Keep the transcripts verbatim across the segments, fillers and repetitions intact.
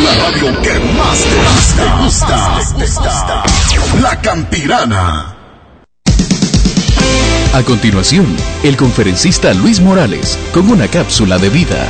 La radio que más te gusta. Te gusta. La Campirana. A continuación, el conferencista Luis Morales con una cápsula de vida.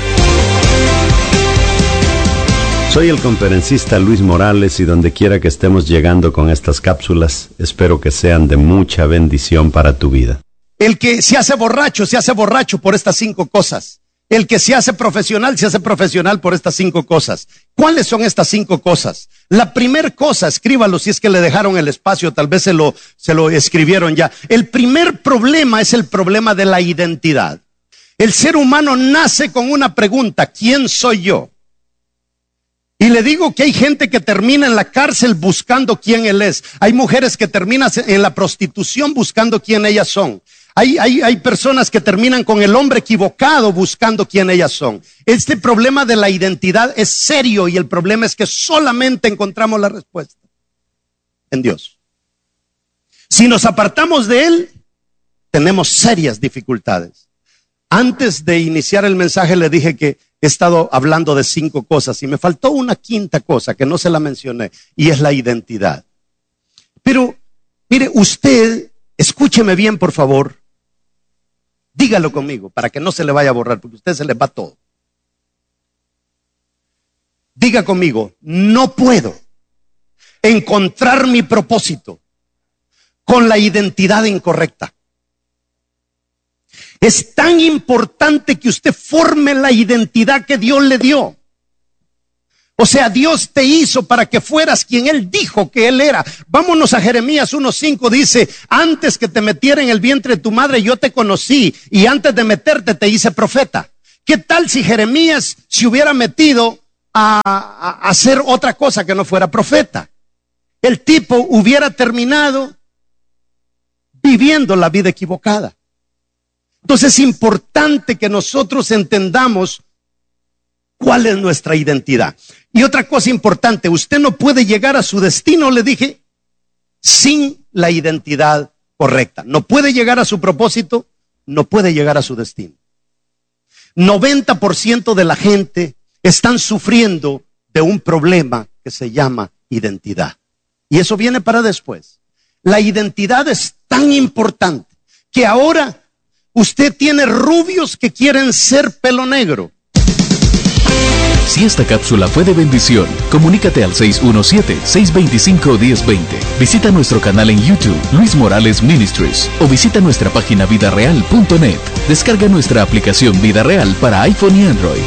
Soy el conferencista Luis Morales y donde quiera que estemos llegando con estas cápsulas, espero que sean de mucha bendición para tu vida. El que se hace borracho, se hace borracho por estas cinco cosas. El que se hace profesional, se hace profesional por estas cinco cosas. ¿Cuáles son estas cinco cosas? La primer cosa, escríbalo si es que le dejaron el espacio, tal vez se lo, se lo escribieron ya. El primer problema es el problema de la identidad. El ser humano nace con una pregunta: ¿quién soy yo? Y le digo que hay gente que termina en la cárcel buscando quién él es. Hay mujeres que terminan en la prostitución buscando quién ellas son. Hay, hay, hay personas que terminan con el hombre equivocado buscando quién ellas son. Este problema de la identidad es serio y el problema es que solamente encontramos la respuesta en Dios. Si nos apartamos de Él, tenemos serias dificultades. Antes de iniciar el mensaje le dije que he estado hablando de cinco cosas y me faltó una quinta cosa que no se la mencioné y es la identidad. Pero, mire, usted, escúcheme bien por favor, dígalo conmigo para que no se le vaya a borrar porque a usted se le va todo. Diga conmigo: no puedo encontrar mi propósito con la identidad incorrecta. Es tan importante que usted forme la identidad que Dios le dio. O sea, Dios te hizo para que fueras quien Él dijo que Él era. Vámonos a Jeremías uno cinco, dice: antes que te metiera en el vientre de tu madre yo te conocí, y antes de meterte te hice profeta. ¿Qué tal si Jeremías se hubiera metido a, a, a hacer otra cosa que no fuera profeta? El tipo hubiera terminado viviendo la vida equivocada. Entonces es importante que nosotros entendamos cuál es nuestra identidad. Y otra cosa importante, usted no puede llegar a su destino, le dije, sin la identidad correcta. No puede llegar a su propósito, no puede llegar a su destino. noventa por ciento de la gente están sufriendo de un problema que se llama identidad. Y eso viene para después. La identidad es tan importante que ahora usted tiene rubios que quieren ser pelo negro. Si esta cápsula fue de bendición, comunícate al seis uno siete, seis dos cinco, uno cero dos cero. Visita nuestro canal en YouTube, Luis Morales Ministries, o visita nuestra página vida real punto net. Descarga nuestra aplicación Vida Real para iPhone y Android.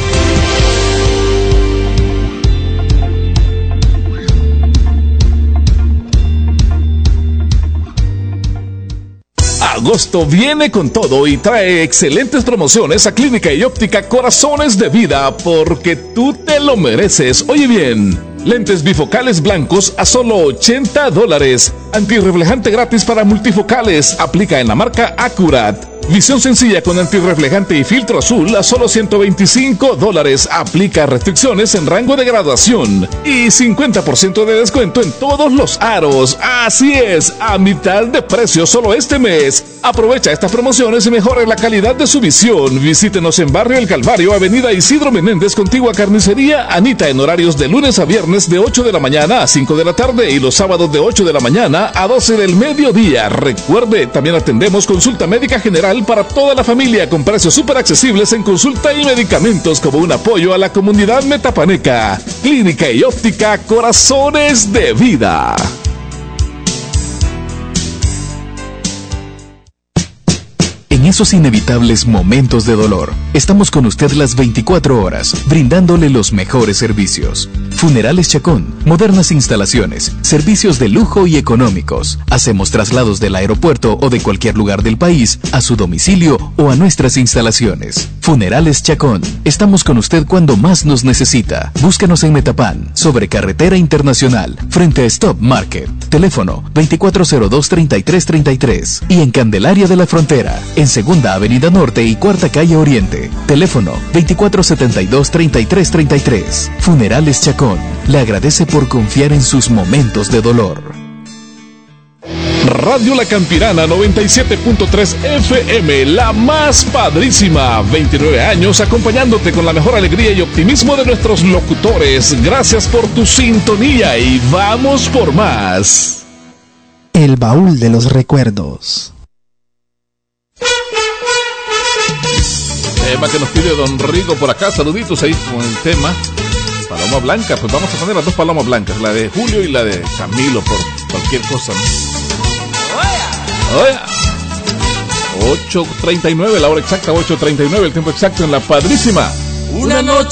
Agosto viene con todo y trae excelentes promociones a Clínica y Óptica Corazones de Vida, porque tú te lo mereces. Oye bien, lentes bifocales blancos a solo ochenta dólares. Antirreflejante gratis para multifocales. Aplica en la marca Accurat. Visión sencilla con antirreflejante y filtro azul a solo ciento veinticinco dólares. Aplica restricciones en rango de graduación. Y cincuenta por ciento de descuento en todos los aros. Así es, a mitad de precio solo este mes. Aprovecha estas promociones y mejore la calidad de su visión. Visítenos en Barrio El Calvario, Avenida Isidro Menéndez, contigua Carnicería Anita, en horarios de lunes a viernes de ocho de la mañana a cinco de la tarde y los sábados de ocho de la mañana a doce del mediodía. Recuerde, también atendemos consulta médica general para toda la familia con precios súper accesibles en consulta y medicamentos, como un apoyo a la comunidad metapaneca. Clínica y Óptica Corazones de Vida. En esos inevitables momentos de dolor, estamos con usted las veinticuatro horas, brindándole los mejores servicios. Funerales Chacón, modernas instalaciones, servicios de lujo y económicos. Hacemos traslados del aeropuerto o de cualquier lugar del país a su domicilio o a nuestras instalaciones. Funerales Chacón, estamos con usted cuando más nos necesita. Búscanos en Metapán, sobre Carretera Internacional, frente a Stop Market. Teléfono veinticuatro cero dos, treinta y tres treinta y tres. Y en Candelaria de la Frontera, en Segunda Avenida Norte y Cuarta Calle Oriente. Teléfono veinticuatro setenta y dos, treinta y tres treinta y tres. Funerales Chacón le agradece por confiar en sus momentos de dolor. Radio La Campirana noventa y siete punto tres F M, la más padrísima. veintinueve años acompañándote con la mejor alegría y optimismo de nuestros locutores. Gracias por tu sintonía y vamos por más. El baúl de los recuerdos. Tema que nos pide Don Rigo por acá. Saluditos ahí con el tema Paloma Blanca. Pues vamos a poner las dos palomas blancas, la de Julio y la de Camilo, por cualquier cosa, ¿no? ocho treinta y nueve, la hora exacta, ocho treinta y nueve, el tiempo exacto en La Padrísima. Una noche